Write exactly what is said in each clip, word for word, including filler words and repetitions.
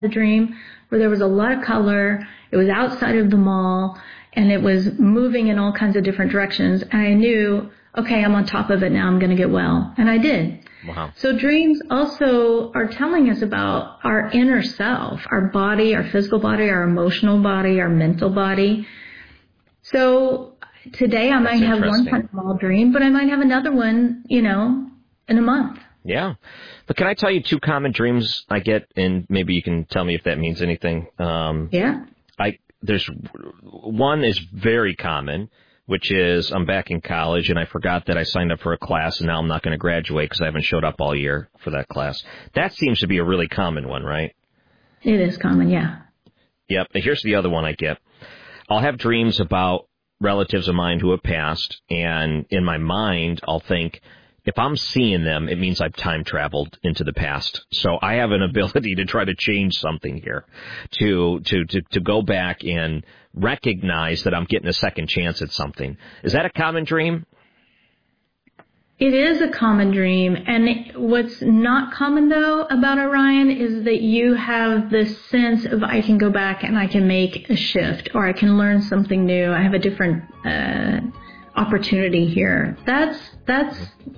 the dream where there was a lot of color. It was outside of the mall, and it was moving in all kinds of different directions. And I knew, okay, I'm on top of it now. I'm going to get well. And I did. Wow. So dreams also are telling us about our inner self, our body, our physical body, our emotional body, our mental body. So today I might have one small dream, but I might have another one, you know, in a month. Yeah. But can I tell you two common dreams I get, and maybe you can tell me if that means anything? Um, yeah. I there's one is very common, which is I'm back in college and I forgot that I signed up for a class and now I'm not going to graduate because I haven't showed up all year for that class. That seems to be a really common one, right? It is common, yeah. Yep. Here's the other one I get. I'll have dreams about relatives of mine who have passed, and in my mind I'll think, if I'm seeing them, it means I've time traveled into the past. So I have an ability to try to change something here, to, to, to, to go back and recognize that I'm getting a second chance at something. Is that a common dream? It is a common dream. And what's not common, though, about Orion is that you have this sense of I can go back and I can make a shift, or I can learn something new. I have a different uh, opportunity here. That's that's...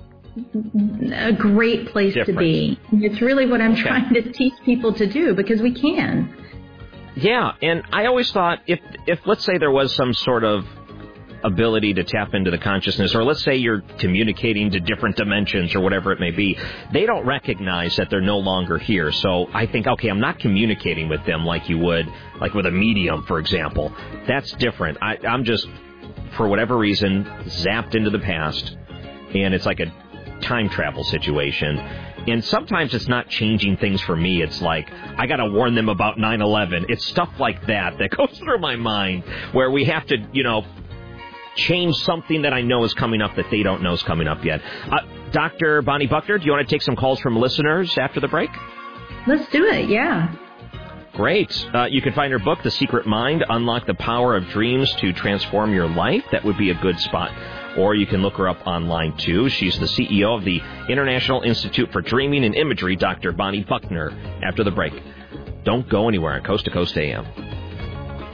a great place Different. to be. It's really what I'm okay. trying to teach people to do, because we can. Yeah, and I always thought if, if let's say there was some sort of ability to tap into the consciousness, or let's say you're communicating to different dimensions or whatever it may be, they don't recognize that they're no longer here. So I think, okay, I'm not communicating with them like you would, like with a medium, for example. That's different. I, I'm just, for whatever reason, zapped into the past, and it's like a time travel situation. And sometimes it's not changing things for me. It's like, I got to warn them about nine eleven. It's stuff like that that goes through my mind, where we have to, you know, change something that I know is coming up that they don't know is coming up yet. Uh, Doctor Bonnie Buckner, do you want to take some calls from listeners after the break? Let's do it, yeah. Great. Uh, you can find her book, The Secret Mind, Unlock the Power of Dreams to Transform Your Life. That would be a good spot. Or you can look her up online, too. She's the C E O of the International Institute for Dreaming and Imagery, Doctor Bonnie Buckner, after the break. Don't go anywhere on Coast to Coast A M.